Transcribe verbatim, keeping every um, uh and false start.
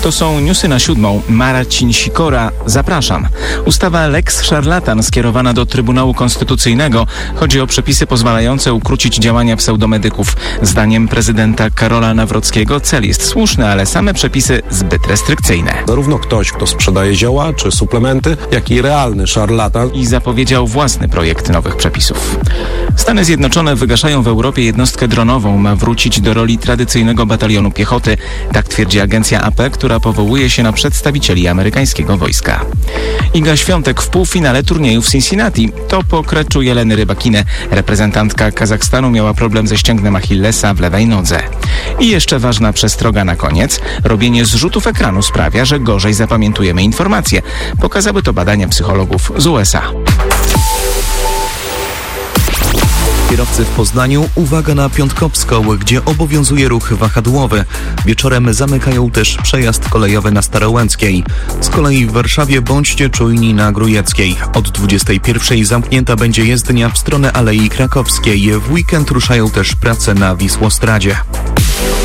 To są newsy na siódmą. Marcin Sikora, zapraszam. Ustawa Lex Szarlatan skierowana do Trybunału Konstytucyjnego. Chodzi o przepisy pozwalające ukrócić działania pseudomedyków. Zdaniem prezydenta Karola Nawrockiego cel jest słuszny, ale same przepisy zbyt restrykcyjne. Zarówno ktoś, kto sprzedaje zioła czy suplementy, jak i realny szarlatan. I zapowiedział własny projekt nowych przepisów. Stany Zjednoczone wygaszają w Europie jednostkę dronową. Ma wrócić do roli tradycyjnego batalionu piechoty. Tak twierdzi agencja A P, która powołuje się na przedstawicieli amerykańskiego wojska. Iga Świątek w półfinale turnieju w Cincinnati. To po kreczu Jeleny Rybakine. Reprezentantka Kazachstanu miała problem ze ścięgnem Achillesa w lewej nodze. I jeszcze ważna przestroga na koniec. Robienie zrzutów ekranu sprawia, że gorzej zapamiętujemy informacje. Pokazały to badania psychologów z U S A. Kierowcy w Poznaniu, uwaga na Piątkowską, gdzie obowiązuje ruch wahadłowy. Wieczorem zamykają też przejazd kolejowy na Starołęckiej. Z kolei w Warszawie bądźcie czujni na Grujeckiej. Od dwudziestej pierwszej zamknięta będzie jezdnia w stronę Alei Krakowskiej. W weekend ruszają też prace na Wisłostradzie.